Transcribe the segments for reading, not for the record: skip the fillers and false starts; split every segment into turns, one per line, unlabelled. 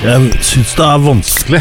Jeg synes det vanskelig.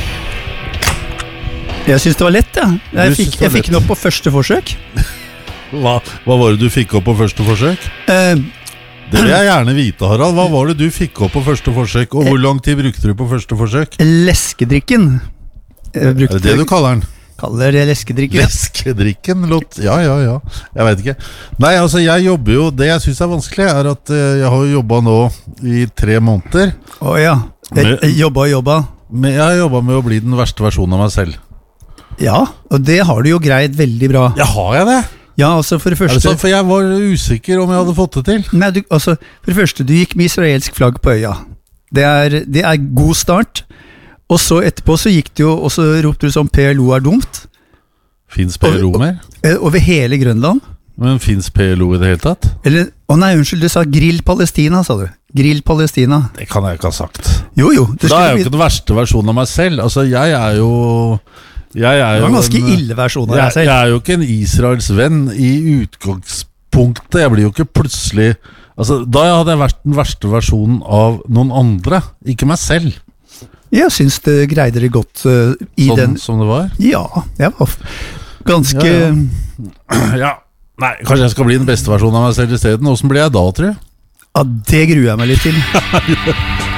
Jeg synes det var lett, ja. Jeg fikk den opp på første forsøk.
Hva var det du fikk opp på første forsøk? Det vil jeg gjerne vite, Harald. Hva var det du fikk opp på første forsøk, og hvor lang tid brukte du på første forsøk?
Leskedrikken.
Er det det du kaller den?
Kaller det leskedrikken.
Leskedrikken, ja. Jeg vet ikke. Nei, altså jeg jobber jo. Det jeg synes er vanskelig er at jeg har jobbet nå i 3 måneder.
Åja, jobba.
Men jeg har jobbet med å bli den verste versjonen av meg selv.
Ja, og det har du jo greid veldig bra.
Ja, har jeg det?
Ja, altså for det første...
Er det sånn, for jeg var usikker om jeg hadde fått det til?
Nei, for det første, du gikk med israelsk flagg på øya. Det er god start. Og så etterpå så gikk det jo, og så ropte du sånn PLO er dumt.
Finns PLO mer?
Over hele Grønland.
Men finns PLO i det hele tatt?
Nei, unnskyld, du sa Grill Palestina, sa du. Grill Palestina.
Det kan jeg ikke ha sagt.
Jo.
Da er jeg jo ikke den verste versjonen av meg selv. Altså, jeg er jo... Det var
en ganske ille versjon av deg selv.
Jeg er jo ikke en Israels venn i utgangspunktet. Jeg blir jo ikke plutselig altså, da hadde jeg vært den verste versjonen av noen andre, ikke meg selv.
Jeg synes det greide det godt i
sånn,
den.
Som det var?
Ja, jeg var ganske...
Ja. Nei, kanskje jeg skal bli den beste versjonen av meg selv i stedet. Hvordan blir jeg da, tror jeg?
Ja, det gruer jeg meg litt til.